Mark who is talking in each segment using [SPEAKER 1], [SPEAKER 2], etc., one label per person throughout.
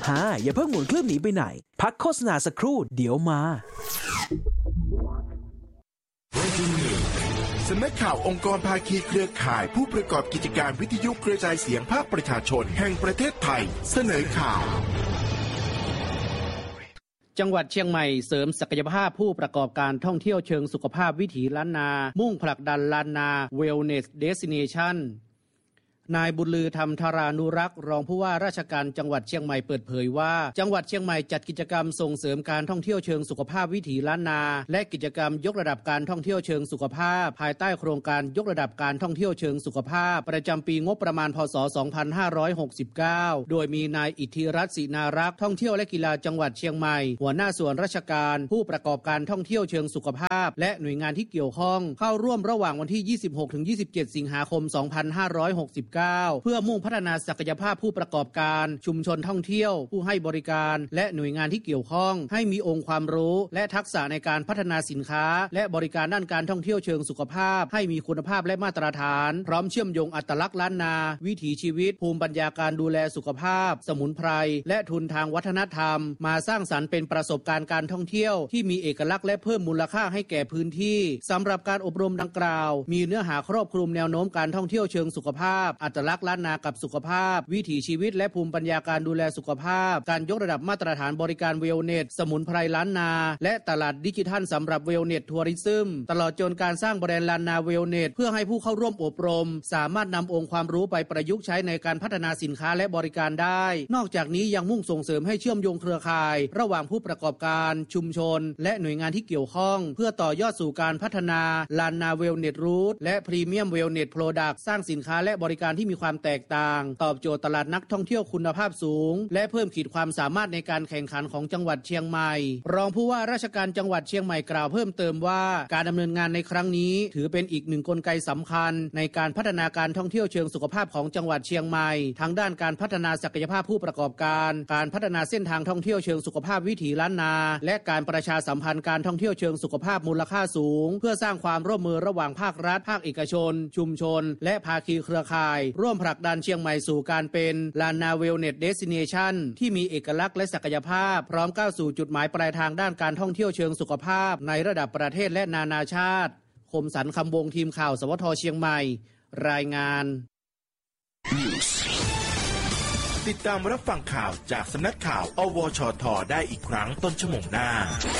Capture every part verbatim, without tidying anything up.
[SPEAKER 1] ฮ่าอย่าเพิ่งหมุนเครื่องหนีไปไหนพักโฆษณาสักครู่เดี๋ยวมา
[SPEAKER 2] สำนักข่าวองค์กรภาคีเครือข่ายผู้ประกอบกิจการวิทยุกระจายเสียงภาคประชาชนแห่งประเทศไทยเสนอข่าว
[SPEAKER 3] จังหวัดเชียงใหม่เสริมศักยภาพผู้ประกอบการท่องเที่ยวเชิงสุขภาพวิถีล้านนามุ่งผลักดันล้านนา Wellness Destination นายบุญลือธรรมธารานุรักษ์รองผู้ว่าราชการจังหวัดเชียงใหม่เปิดเผยว่าจังหวัดเชียงใหม่จัดกิจกรรมส่งเสริมการท่องเที่ยวเชิงสุขภาพวิถีล้านนาและกิจกรรมยกระดับการท่องเที่ยวเชิงสุขภาพภายใต้โครงการยกระดับการท่องเที่ยวเชิงสุขภาพประจำปีงบประมาณพ.ศ. สองพันห้าร้อยหกสิบเก้าโดยมีนายอิทธิรัตน์ศรีนารักษ์ท่องเที่ยวและกีฬาจังหวัดเชียงใหม่หัวหน้าส่วนราชการผู้ประกอบการท่องเที่ยวเชิงสุขภาพและหน่วยงานที่เกี่ยวข้องเข้าร่วมระหว่างวันที่ ยี่สิบหกถึงยี่สิบเจ็ด สิงหาคม สองพันห้าร้อยหกสิบเก้าเพื่อมุ่งพัฒนาศักยภาพผู้ประกอบการชุมชนท่องเที่ยวผู้ให้บริการและหน่วยงานที่เกี่ยวข้องให้มีองค์ความรู้และทักษะในการพัฒนาสินค้าและบริการด้านการท่องเที่ยวเชิงสุขภาพให้มีคุณภาพและมาตรฐานพร้อมเชื่อมโยงอัตลักษณ์ล้านนาวิถีชีวิตภูมิปัญญาการดูแลสุขภาพสมุนไพรและทุนทางวัฒนธรรมมาสร้างสรรค์เป็นประสบการณ์การท่องเที่ยวที่มีเอกลักษณ์และเพิ่มมูลค่าให้แก่พื้นที่สำหรับการอบรมดังกล่าวมีเนื้อหาครอบคลุมแนวโน้มการท่องเที่ยวเชิงสุขภาพอัตลักษณ์ล้านนากับสุขภาพวิถีชีวิตและภูมิปัญญาการดูแลสุขภาพการยกระดับมาตรฐานบริการเวลเนสสมุนไพรล้านนาและตลาดดิจิทัลสำหรับเวลเนสทัวริซึมตลอดจนการสร้างแบรนด์ล้านนาเวลเนสเพื่อให้ผู้เข้าร่วมอบรมสามารถนำองค์ความรู้ไปประยุกต์ใช้ในการพัฒนาสินค้าและบริการได้นอกจากนี้ยังมุ่งส่งเสริมให้เชื่อมโยงเครือข่ายระหว่างผู้ประกอบการชุมชนและหน่วยงานที่เกี่ยวข้องเพื่อต่อยอดสู่การพัฒนาล้านนาเวลเนสรูทและพรีเมียมเวลเนสโปรดักต์สร้างสินค้าและบริการที่มีความแตกต่างตอบโจทย์ตลาดนักท่องเที่ยวคุณภาพสูงและเพิ่มขีดความสามารถในการแข่งขันของจังหวัดเชียงใหม่รองผู้ว่าราชการจังหวัดเชียงใหม่กล่าวเพิ่มเติมว่าการดำเนินงานในครั้งนี้ถือเป็นอีกหนึ่งกลไกสำคัญในการพัฒนาการท่องเที่ยวเชิงสุขภาพของจังหวัดเชียงใหม่ทั้งด้านการพัฒนาศักยภาพผู้ประกอบการการพัฒนาเส้นทางท่องเที่ยวเชิงสุขภาพวิถีล้านนาและการประชาสัมพันธ์การท่องเที่ยวเชิงสุขภาพมูลค่าสูงเพื่อสร้างความร่วมมือระหว่างภาครัฐภาคเอกชนชุมชนและภาคีเครือข่ายร่วมผลักดันเชียงใหม่สู่การเป็นลานนาเวลเนสเดสติเนชั่นที่มีเอกลักษณ์และศักยภาพพร้อมก้าวสู่จุดหมายปลายทางด้านการท่องเที่ยวเชิงสุขภาพในระดับประเทศและนานาชาติคมสันต์คำวงทีมข่าวสวทเชียงใหม่รายงาน
[SPEAKER 2] ติดตามรับฟังข่าวจากสำนักข่าวอวชทได้อีกครั้งต้นชั่วโมงหน้า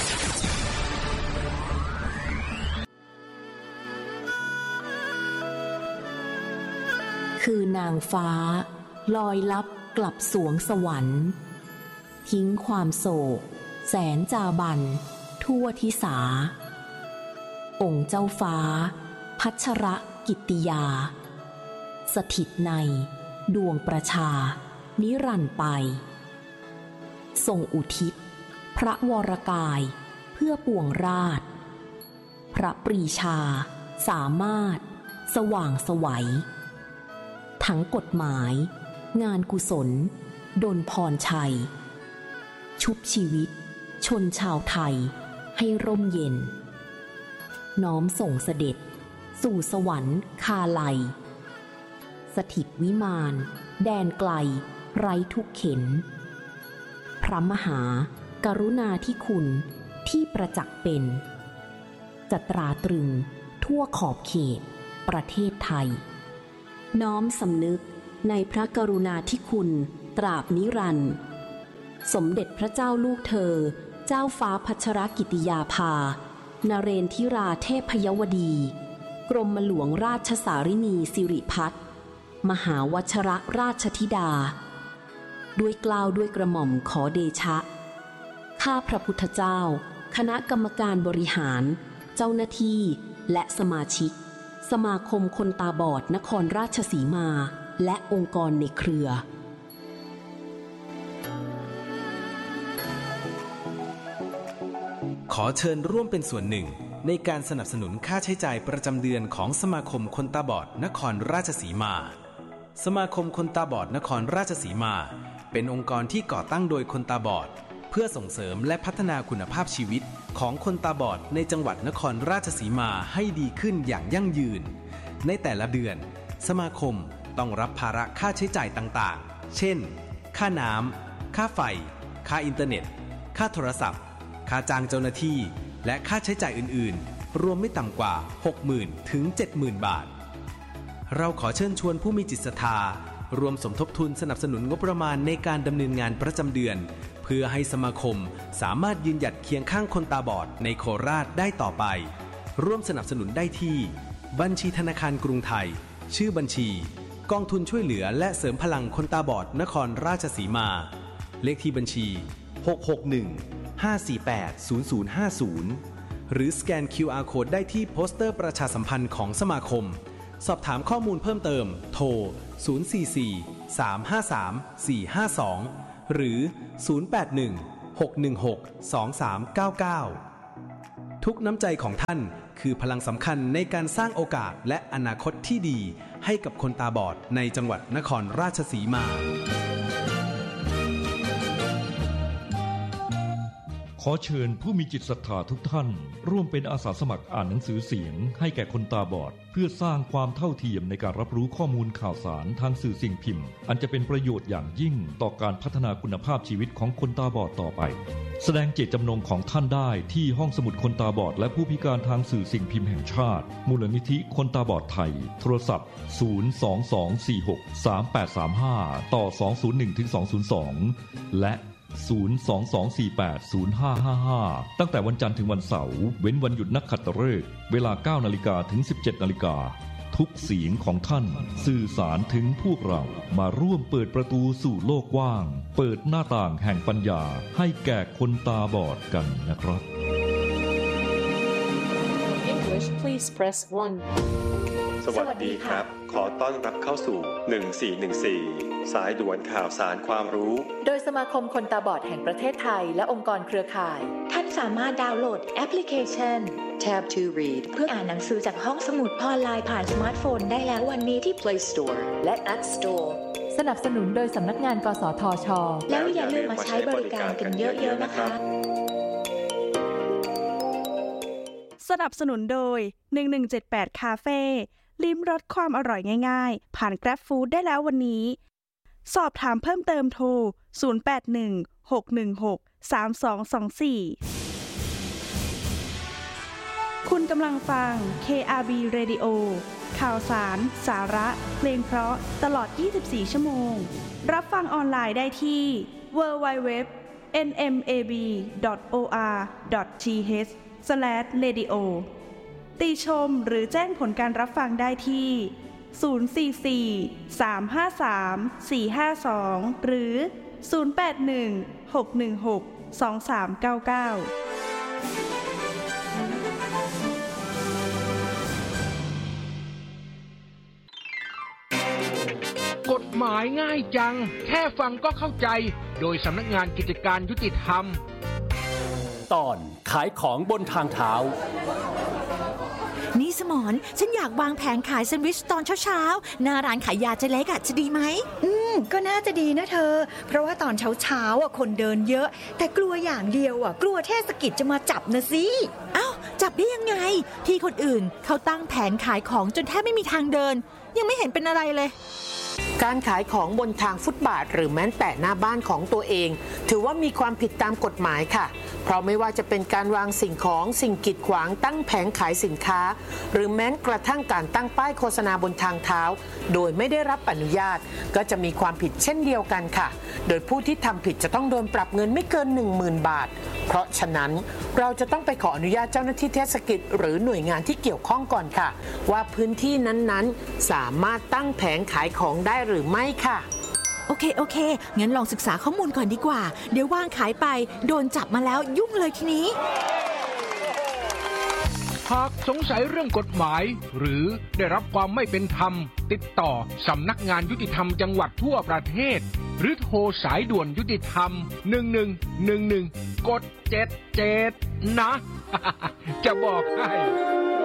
[SPEAKER 4] คือนางฟ้าลอยลับกลับสวงสวรรค์ทิ้งความโศกแสนจาบันทั่วทิสาองค์เจ้าฟ้าพัชรกิตติยาสถิตในดวงประชานิรันดร์ไปทรงอุทิศพระวรกายเพื่อปวงราชพระปรีชาสามารถสว่างไสวทั้งกฎหมายงานกุศลดลพรชัยชุบชีวิตชนชาวไทยให้ร่มเย็นน้อมส่งเสด็จสู่สวรรค์คาไลสถิตวิมานแดนไกลไร้ทุกเข็นพระมหากรุณาธิคุณที่ประจักษ์เป็นจะตราตรึงทั่วขอบเขตประเทศไทยน้อมสำนึกในพระกรุณาธิคุณตราบนิรันดร์สมเด็จพระเจ้าลูกเธอเจ้าฟ้าพัชรกิติยาภานเรนทิราเทพยวดีกรมหลวงราชสารินีสิริพัฒน์มหาวชรราชธิดาด้วยเกล้าด้วยกระหม่อมขอเดชะข้าพระพุทธเจ้าคณะกรรมการบริหารเจ้าหน้าที่และสมาชิกสมาคมคนตาบอดนครราชสีมาและองค์กรในเครือ
[SPEAKER 5] ขอเชิญร่วมเป็นส่วนหนึ่งในการสนับสนุนค่าใช้จ่ายประจำเดือนของสมาคมคนตาบอดนครราชสีมาสมาคมคนตาบอดนครราชสีมาเป็นองค์กรที่ก่อตั้งโดยคนตาบอดเพื่อส่งเสริมและพัฒนาคุณภาพชีวิตของคนตาบอดในจังหวัดนครราชสีมาให้ดีขึ้นอย่างยั่งยืนในแต่ละเดือนสมาคมต้องรับภาระค่าใช้จ่ายต่างๆเช่นค่าน้ำค่าไฟค่าอินเทอร์เน็ตค่าโทรศัพท์ค่าจ้างเจ้าหน้าที่และค่าใช้จ่ายอื่นๆรวมไม่ต่ำกว่า หกหมื่น ถึง เจ็ดหมื่น บาทเราขอเชิญชวนผู้มีจิตศรัทธารวมสมทบทุนสนับสนุนงบประมาณในการดำเนินงานประจำเดือนเพื่อให้สมาคมสามารถยืนหยัดเคียงข้างคนตาบอดในโคราชได้ต่อไปร่วมสนับสนุนได้ที่บัญชีธนาคารกรุงไทยชื่อบัญชีกองทุนช่วยเหลือและเสริมพลังคนตาบอดนครราชสีมาเลขที่บัญชีหก หก หนึ่ง ห้า สี่ แปด ศูนย์ ศูนย์ ห้า ศูนย์หรือสแกน คิว อาร์ Code ได้ที่โปสเตอร์ประชาสัมพันธ์ของสมาคมสอบถามข้อมูลเพิ่มเติมโทรศูนย์ สี่ สี่ สาม ห้า สาม สี่ ห้า สองหรือศูนย์ แปด หนึ่ง หก หนึ่ง หก สอง สาม เก้า เก้าทุกน้ำใจของท่านคือพลังสำคัญในการสร้างโอกาสและอนาคตที่ดีให้กับคนตาบอดในจังหวัดนครราชสีมา
[SPEAKER 6] ขอเชิญผู้มีจิตศรัทธาทุกท่านร่วมเป็นอาสาสมัครอ่านหนังสือเสียงให้แก่คนตาบอดเพื่อสร้างความเท่าเทียมในการรับรู้ข้อมูลข่าวสารทางสื่อสิ่งพิมพ์อันจะเป็นประโยชน์อย่างยิ่งต่อการพัฒนาคุณภาพชีวิตของคนตาบอดต่อไปแสดงเจตจำนงของท่านได้ที่ห้องสมุดคนตาบอดและผู้พิการทางสื่อสิ่งพิมพ์แห่งชาติมูลนิธิคนตาบอดไทยโทรศัพท์ศูนย์ สอง สอง สี่ หก สาม แปด สาม ห้าต่อสอง ศูนย์ หนึ่ง ถึง สอง ศูนย์ สองและศูนย์ สอง สอง สี่ แปด ศูนย์ ห้า ห้า ห้าตั้งแต่วันจันทร์ถึงวันเสาร์เว้นวันหยุดนักขัตฤกษ์เวลา เก้านาฬิกา ถึง สิบเจ็ดนาฬิกาทุกเสียงของท่านสื่อสารถึงพวกเรามาร่วมเปิดประตูสู่โลกกว้างเปิดหน้าต่างแห่งปัญญาให้แก่คนตาบอดกันนะครับ
[SPEAKER 7] English please press one
[SPEAKER 8] สวัสดีครับขอต้อนรับเข้าสู่หนึ่งสี่หนึ่งสี่สายด่วนข่าวสารความรู้
[SPEAKER 9] โดยสมาคมคนตาบอดแห่งประเทศไทยและองค์กรเครือข่ายท่านสามารถดาวน์โหลดแอปพลิเคชัน Tab to Read เพื่ออ่านหนังสือจากห้องสมุดออนไลน์ผ่านสมาร์ทโฟนได้แล้ววันนี้ที่ Play Store และ App Store สนับสนุนโดยสำนักงานกสทช.แล้วอย่าลืมมาใช้บริการกันเยอะๆนะคะ
[SPEAKER 10] สนับสนุนโดยหนึ่งหนึ่งเจ็ดแปดคาเฟ่ลิ้มรสความอร่อยง่ายๆผ่าน Grab Food ได้แล้ววันนี้สอบถามเพิ่มเติมโทรศูนย์ แปด หนึ่ง หก หนึ่ง หก สาม สอง สอง สี่คุณกำลังฟัง เค อาร์ บี Radio ข่าวสารสาระเพลงเพราะตลอดยี่สิบสี่ชั่วโมงรับฟังออนไลน์ได้ที่ ดับเบิลยู ดับเบิลยู ดับเบิลยู ดอท เอ็น เอ็ม เอ บี ดอท โอ อาร์ ดอท ที เอช สแลช เรดิโอ ติชมหรือแจ้งผลการรับฟังได้ที่ศูนย์ สี่ สี่ สาม ห้า สาม สี่ ห้า สองหรือศูนย์ แปด หนึ่ง หก หนึ่ง หก สอง สาม เก้า เก้าก
[SPEAKER 11] ฎหมายง่ายจังแค่ฟังก็เข้าใจโดยสำนักงานกิจการยุติธรรม
[SPEAKER 12] ตอนขายของบนทางเท้า
[SPEAKER 13] นี่สมรฉันอยากวางแผงขายแซนด์วิชตอนเช้าๆหน้าร้านขายยาเจ๊เล็กอ่ะจะดีไหม
[SPEAKER 14] อืมก็น่าจะดีนะเธอเพราะว่าตอนเช้าๆอ่ะคนเดินเยอะแต่กลัวอย่างเดียวอ่ะกลัวเทศกิจจะมาจับนะสิ
[SPEAKER 13] เอ้าจับได้ยังไงที่คนอื่นเขาตั้งแผงขายของจนแทบไม่มีทางเดินยังไม่เห็นเป็นอะไรเลย
[SPEAKER 15] การขายของบนทางฟุตบาทหรือแม้แต่หน้าบ้านของตัวเองถือว่ามีความผิดตามกฎหมายค่ะเพราะไม่ว่าจะเป็นการวางสิ่งของสิ่งกีดขวางตั้งแผงขายสินค้าหรือแม้กระทั่งการตั้งป้ายโฆษณาบนทางเท้าโดยไม่ได้รับอนุญาตก็จะมีความผิดเช่นเดียวกันค่ะโดยผู้ที่ทำผิดจะต้องโดนปรับเงินไม่เกิน หนึ่งหมื่น บาทเพราะฉะนั้นเราจะต้องไปขออนุญาตเจ้าหน้าที่เทศกิจหรือหน่วยงานที่เกี่ยวข้องก่อนค่ะว่าพื้นที่นั้นๆสามารถตั้งแผงขายของได้หรือไม่ค่ะ
[SPEAKER 13] โอเคโอเคงั้นลองศึกษาข้อมูลก่อนดีกว่าเดี๋ยววางขายไปโดนจับมาแล้วยุ่งเลยทีนี้
[SPEAKER 11] หากสงสัยเรื่องกฎหมายหรือได้รับความไม่เป็นธรรมติดต่อสำนักงานยุติธรรมจังหวัดทั่วประเทศหรือโทรสายด่วนยุติธรรมหนึ่งหนึ่งหนึ่งหนึ่งกดเจ็ดเจ็ดนะ จะบอกให้